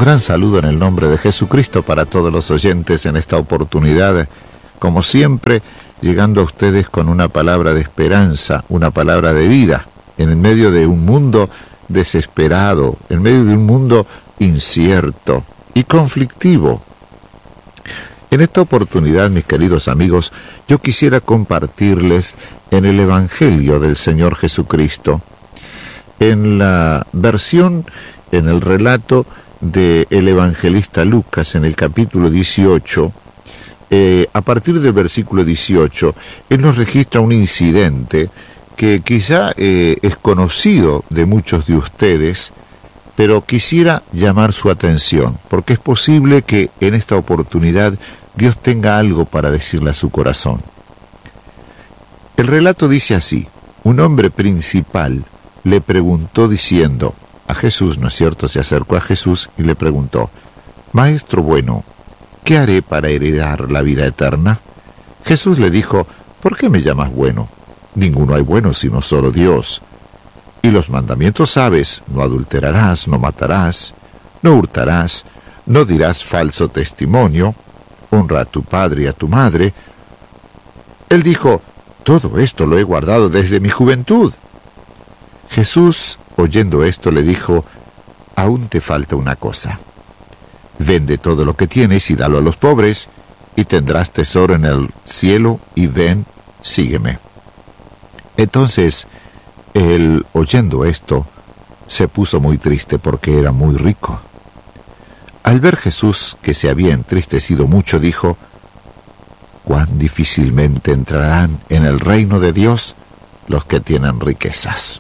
gran saludo en el nombre de Jesucristo para todos los oyentes en esta oportunidad, como siempre, llegando a ustedes con una palabra de esperanza, una palabra de vida, en el medio de un mundo desesperado, en medio de un mundo incierto y conflictivo. En esta oportunidad, mis queridos amigos, yo quisiera compartirles en el Evangelio del Señor Jesucristo, en la versión, en el relato del evangelista Lucas, en el capítulo 18, a partir del versículo 18, él nos registra un incidente que quizá es conocido de muchos de ustedes, pero quisiera llamar su atención, porque es posible que en esta oportunidad Dios tenga algo para decirle a su corazón. El relato dice así: un hombre principal le preguntó diciendo a Jesús, ¿no es cierto? Se acercó a Jesús y le preguntó: Maestro bueno, ¿qué haré para heredar la vida eterna? Jesús le dijo: ¿por qué me llamas bueno? Ninguno hay bueno sino solo Dios. Y los mandamientos sabes: no adulterarás, no matarás, no hurtarás, no dirás falso testimonio, honra a tu padre y a tu madre. Él dijo: todo esto lo he guardado desde mi juventud. Jesús, oyendo esto, le dijo: aún te falta una cosa. Vende todo lo que tienes y dalo a los pobres, y tendrás tesoro en el cielo, y ven, sígueme. Entonces, él, oyendo esto, se puso muy triste porque era muy rico. Al ver Jesús que se había entristecido mucho, dijo: cuán difícilmente entrarán en el reino de Dios los que tienen riquezas.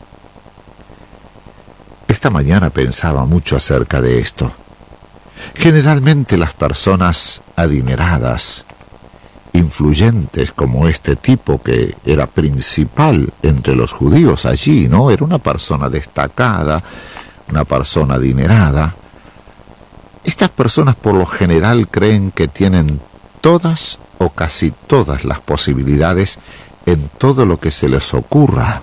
Esta mañana pensaba mucho acerca de esto. Generalmente las personas adineradas, influyentes como este tipo que era principal entre los judíos allí, ¿no? Era una persona destacada, una persona adinerada. Estas personas por lo general creen que tienen todas o casi todas las posibilidades en todo lo que se les ocurra.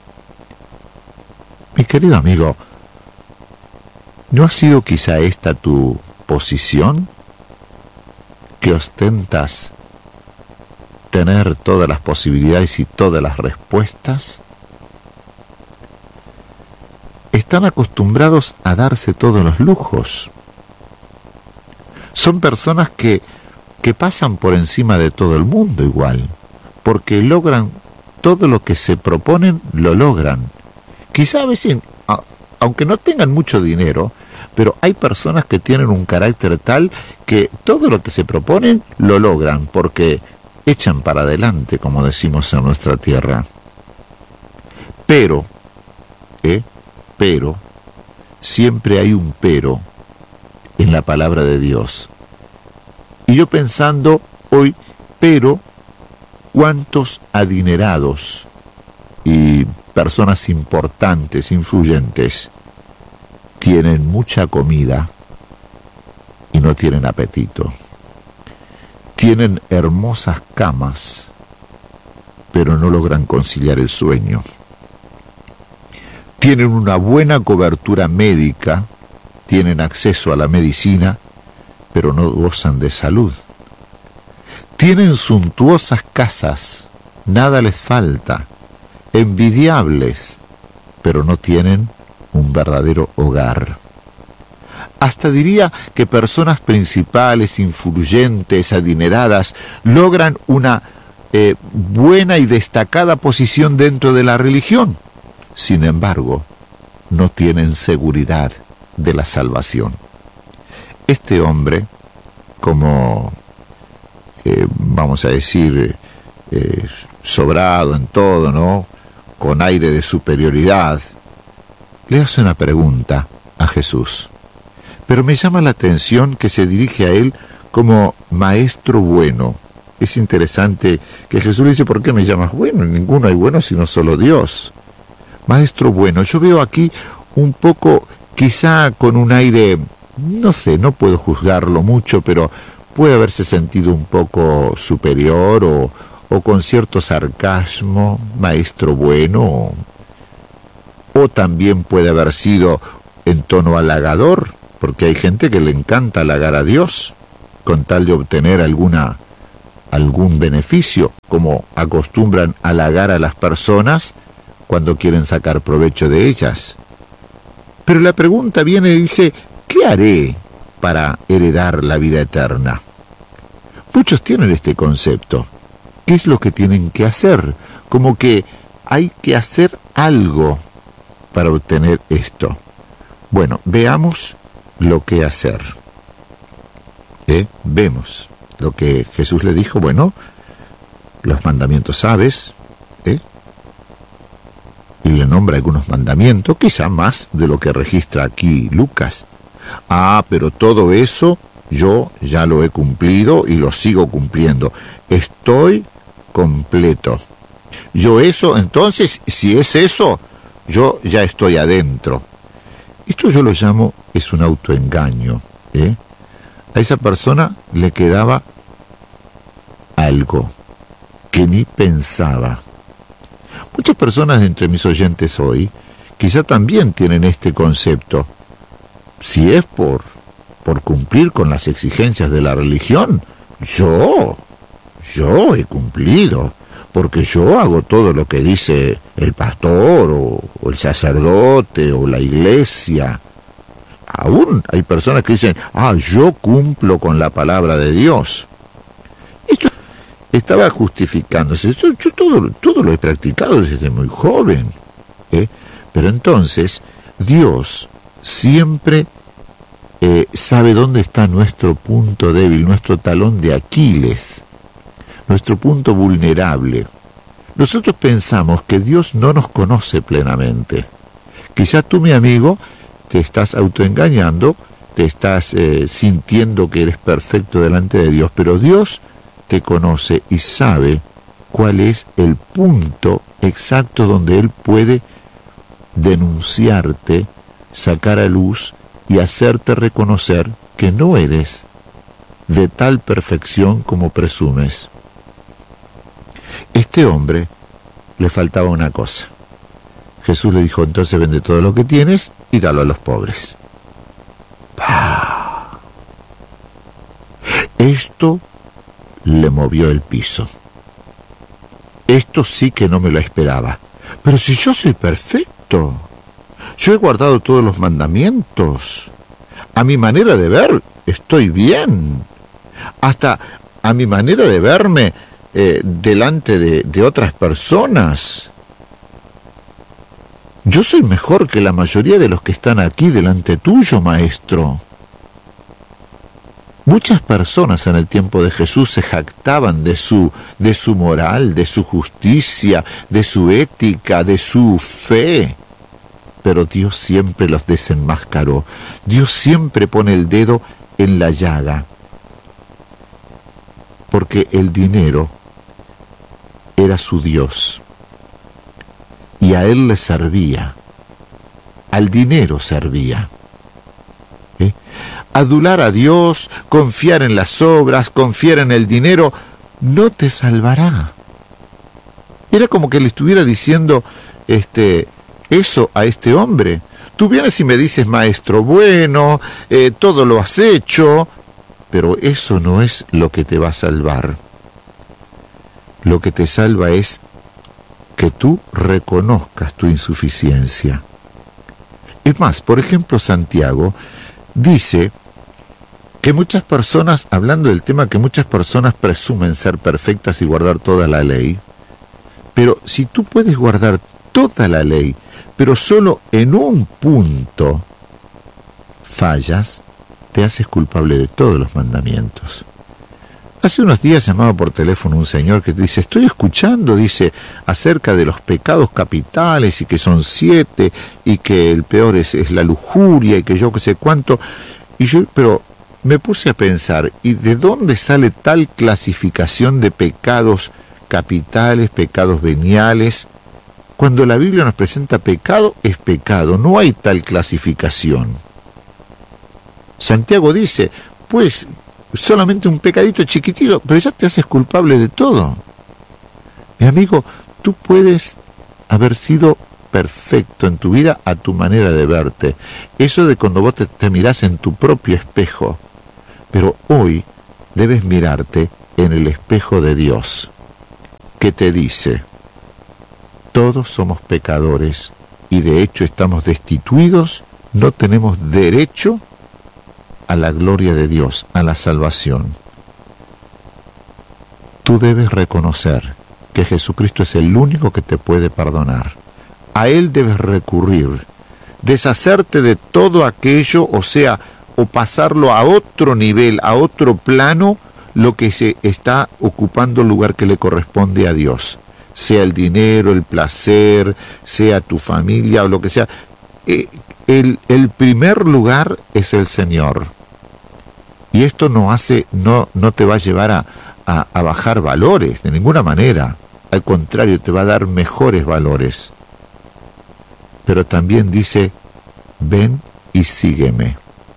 Mi querido amigo, ¿no ha sido quizá esta tu posición? ¿Que ostentas tener todas las posibilidades y todas las respuestas? Están acostumbrados a darse todos los lujos. Son personas que pasan por encima de todo el mundo igual, porque logran todo lo que se proponen, lo logran. Quizá a veces, aunque no tengan mucho dinero, pero hay personas que tienen un carácter tal que todo lo que se proponen lo logran, porque echan para adelante, como decimos en nuestra tierra. Pero, siempre hay un pero en la palabra de Dios. Y yo pensando hoy, pero ¿cuántos adinerados y personas importantes, influyentes, tienen mucha comida y no tienen apetito? Tienen hermosas camas, pero no logran conciliar el sueño. Tienen una buena cobertura médica, tienen acceso a la medicina, pero no gozan de salud. Tienen suntuosas casas, nada les falta, envidiables, pero no tienen un verdadero hogar. Hasta diría que personas principales, influyentes, adineradas, logran una buena y destacada posición dentro de la religión. Sin embargo, no tienen seguridad de la salvación. Este hombre, como vamos a decir, sobrado en todo, ¿no?, con aire de superioridad, le hace una pregunta a Jesús. Pero me llama la atención que se dirige a él como maestro bueno. Es interesante que Jesús le dice: ¿por qué me llamas bueno? Ninguno hay bueno sino solo Dios. Maestro bueno. Yo veo aquí un poco, quizá con un aire, no sé, no puedo juzgarlo mucho, pero puede haberse sentido un poco superior o con cierto sarcasmo, maestro bueno, o también puede haber sido en tono halagador, porque hay gente que le encanta halagar a Dios con tal de obtener algún beneficio, como acostumbran halagar a las personas cuando quieren sacar provecho de ellas. Pero la pregunta viene y dice, ¿qué haré para heredar la vida eterna? Muchos tienen este concepto. ¿Qué es lo que tienen que hacer? Como que hay que hacer algo para obtener esto. Bueno, veamos lo que hacer. Vemos lo que Jesús le dijo. Bueno, los mandamientos sabes, y le nombra algunos mandamientos, quizá más de lo que registra aquí Lucas. Pero todo eso yo ya lo he cumplido y lo sigo cumpliendo. Estoy completo. Yo eso, entonces, si es eso, yo ya estoy adentro. Esto yo lo llamo, es un autoengaño. A esa persona le quedaba algo que ni pensaba. Muchas personas entre mis oyentes hoy quizá también tienen este concepto. Si es por cumplir con las exigencias de la religión, yo he cumplido, porque yo hago todo lo que dice el pastor o el sacerdote o la iglesia. Aún hay personas que dicen, yo cumplo con la palabra de Dios. Esto estaba justificándose. Yo todo lo he practicado desde muy joven. Pero entonces, Dios siempre sabe dónde está nuestro punto débil, nuestro talón de Aquiles, nuestro punto vulnerable. Nosotros pensamos que Dios no nos conoce plenamente. Quizá tú, mi amigo, te estás autoengañando, te estás sintiendo que eres perfecto delante de Dios, pero Dios te conoce y sabe cuál es el punto exacto donde Él puede denunciarte, sacar a luz y hacerte reconocer que no eres de tal perfección como presumes. Este hombre le faltaba una cosa. Jesús le dijo, entonces vende todo lo que tienes y dalo a los pobres. Esto le movió el piso. Esto sí que no me lo esperaba. Pero si yo soy perfecto, yo he guardado todos los mandamientos. A mi manera de ver, estoy bien. Hasta a mi manera de verme delante de otras personas. Yo soy mejor que la mayoría de los que están aquí delante tuyo, maestro. Muchas personas en el tiempo de Jesús se jactaban de su moral, de su justicia, de su ética, de su fe. Pero Dios siempre los desenmascaró. Dios siempre pone el dedo en la llaga. Porque el dinero era su Dios. Y a él le servía. Al dinero servía. Adular a Dios, confiar en las obras, confiar en el dinero, no te salvará. Era como que le estuviera diciendo eso a este hombre. Tú vienes y me dices, maestro bueno, todo lo has hecho, pero eso no es lo que te va a salvar. Lo que te salva es que tú reconozcas tu insuficiencia. Es más, por ejemplo, Santiago dice que muchas personas, hablando del tema que muchas personas presumen ser perfectas y guardar toda la ley, pero si tú puedes guardar toda la ley, pero solo en un punto fallas, te haces culpable de todos los mandamientos. Hace unos días llamaba por teléfono un señor que dice, estoy escuchando, dice, acerca de los pecados capitales y que son 7 y que el peor es la lujuria y que yo qué sé cuánto. Pero me puse a pensar, ¿y de dónde sale tal clasificación de pecados capitales, pecados veniales? Cuando la Biblia nos presenta pecado, es pecado, no hay tal clasificación. Santiago dice, pues, solamente un pecadito chiquitito, pero ya te haces culpable de todo. Mi amigo, tú puedes haber sido perfecto en tu vida a tu manera de verte. Eso de cuando vos te mirás en tu propio espejo. Pero hoy debes mirarte en el espejo de Dios, que te dice: todos somos pecadores y de hecho estamos destituidos, no tenemos derecho a la gloria de Dios, a la salvación. Tú debes reconocer que Jesucristo es el único que te puede perdonar. A Él debes recurrir, deshacerte de todo aquello, o pasarlo a otro nivel, a otro plano, lo que se está ocupando el lugar que le corresponde a Dios. Sea el dinero, el placer, sea tu familia o lo que sea. El primer lugar es el Señor. Y esto no te va a llevar a bajar valores de ninguna manera. Al contrario, te va a dar mejores valores. Pero también dice: ven y sígueme.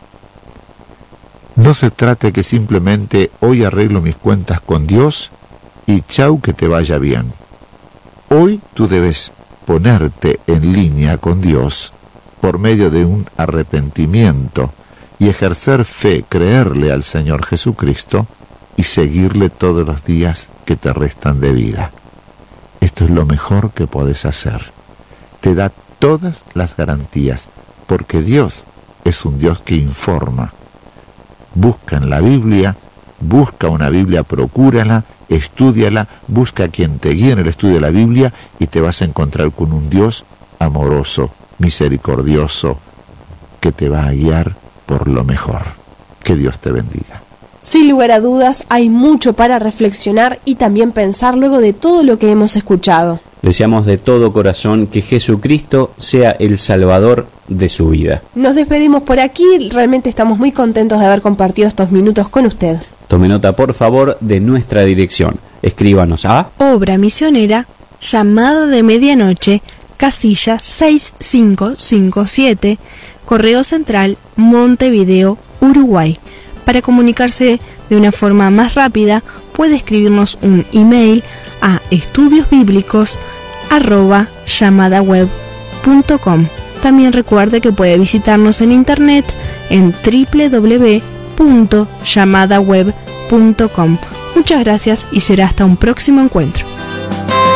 No se trata de que simplemente hoy arreglo mis cuentas con Dios y chau, que te vaya bien. Hoy tú debes ponerte en línea con Dios por medio de un arrepentimiento y ejercer fe, creerle al Señor Jesucristo y seguirle todos los días que te restan de vida. Esto es lo mejor que podés hacer. Te da todas las garantías, porque Dios es un Dios que informa. Busca en la Biblia, busca una Biblia, procúrala, estúdiala, busca a quien te guíe en el estudio de la Biblia y te vas a encontrar con un Dios amoroso, misericordioso, que te va a guiar por lo mejor. Que Dios te bendiga. Sin lugar a dudas, hay mucho para reflexionar y también pensar luego de todo lo que hemos escuchado. Deseamos de todo corazón que Jesucristo sea el Salvador de su vida. Nos despedimos por aquí, realmente estamos muy contentos de haber compartido estos minutos con usted. Tome nota, por favor, de nuestra dirección. Escríbanos a Obra Misionera, Llamada de Medianoche, casilla 6557, Correo Central, Montevideo, Uruguay. Para comunicarse de una forma más rápida, puede escribirnos un email a estudiosbiblicos@llamadaweb.com. También recuerde que puede visitarnos en internet en www.llamadaweb.com. Muchas gracias y será hasta un próximo encuentro.